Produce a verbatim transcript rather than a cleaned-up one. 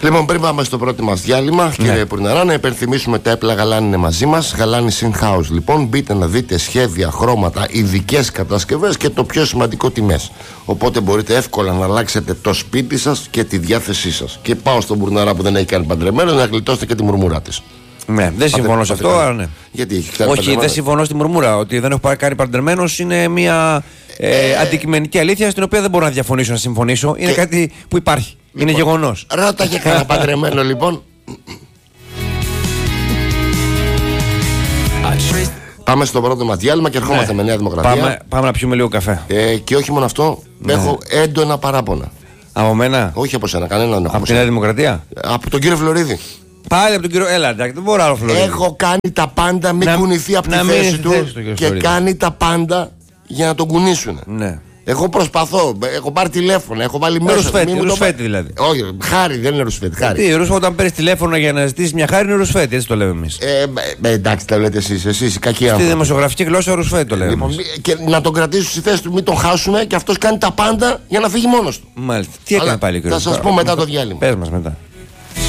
Λοιπόν, πριν πάμε στο πρώτο μας διάλειμμα, ναι. κύριε Πουρναρά, να υπενθυμίσουμε τα έπλα Γαλάνη είναι μαζί μας. Γαλάνη Sin House. Λοιπόν, μπείτε να δείτε σχέδια, χρώματα, ειδικές κατασκευές και το πιο σημαντικό, τιμές. Οπότε μπορείτε εύκολα να αλλάξετε το σπίτι σας και τη διάθεσή σας. Και πάω στον Πουρναρά που δεν έχει κάνει παντρεμένο να γλιτώσετε και τη μουρμουρά της. Ναι, δεν συμφωνώ σε αυτό, αλλά ναι. Γιατί έχει κάνει. Όχι, δεν συμφωνώ στη μουρμούρα. Ότι δεν έχω κάνει παντρεμένος είναι μια ε, ε, αντικειμενική αλήθεια στην οποία δεν μπορώ να διαφωνήσω, να συμφωνήσω. Είναι και... κάτι που υπάρχει. Λοιπόν, είναι γεγονός. Ρώτα και κανένα παντρεμένο, λοιπόν. Πάμε στο πρώτο μας διάλειμμα και ερχόμαστε ναι. με Νέα Δημοκρατία. Πάμε, πάμε να πιούμε λίγο καφέ. Ε, και όχι μόνο αυτό, ναι. έχω έντονα παράπονα. Από μένα? Όχι από σένα, κανέναν. Από τη Νέα Δημοκρατία? Από τον κύριο Φλωρίδη. Πάλι από τον κύριο. Έλα, εντάξει, δεν μπορώ άλλο Φλωρίδη. Έχω κάνει τα πάντα, μην να, κουνηθεί από τη θέση του θέση του και Φλωρίδη. Κάνει τα πάντα για να τον κουνήσουν. Ναι. Εγώ προσπαθώ, έχω πάρει τηλέφωνο, έχω βάλει μέσα. Ρουσφέτη, ρουσφέτη το... δηλαδή. Όχι, χάρη, δεν είναι ρουσφέτη. Χάρη. Τι, ρουσφέτη, όταν παίρνει τηλέφωνο για να ζητήσει μια χάρη είναι ρουσφέτη, έτσι το λέμε εμείς. Ε, ε, εντάξει, τα λέτε εσείς, εσείς οι κακοί άνθρωποι. Στη δημοσιογραφική γλώσσα ρουσφέτη το λέμε. Λοιπόν, και να τον κρατήσουν στη θέση του, μην τον χάσουμε και αυτός κάνει τα πάντα για να φύγει μόνος του. Μάλιστα. Τι έκανε πάλι ο κ. Θα σας πω μετά το διάλειμμα. Πες μας μετά.